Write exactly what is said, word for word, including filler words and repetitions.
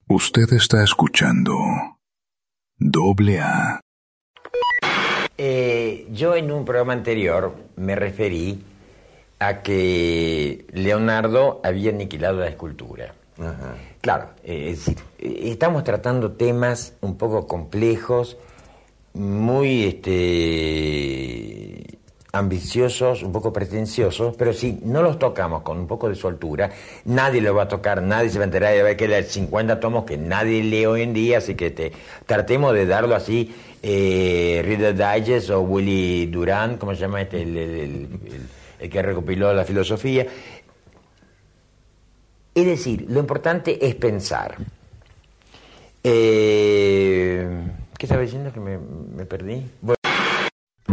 Usted está escuchando Doble A. Eh, yo en un programa anterior me referí a que Leonardo había aniquilado la escultura. Ajá. Claro, eh, es decir, eh, estamos tratando temas un poco complejos, muy este, ambiciosos, un poco pretenciosos, pero si no los tocamos con un poco de soltura, nadie lo va a tocar, nadie se va a enterar de ver que hay cincuenta tomos que nadie lee hoy en día, así que te, tratemos de darlo así, eh, Reader Digest o Willy Durant, ¿cómo se llama este? El, el, el, el, el que recopiló la filosofía. Es decir, lo importante es pensar. Eh, ¿Qué estaba diciendo que me, me perdí? Bueno,